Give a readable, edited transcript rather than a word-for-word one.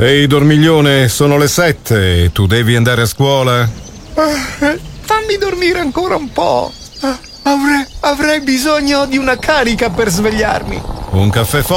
Ehi, dormiglione, sono le 7. Tu devi andare a scuola? Fammi dormire ancora un po'. Avrei bisogno di una carica per svegliarmi. Un caffè forte?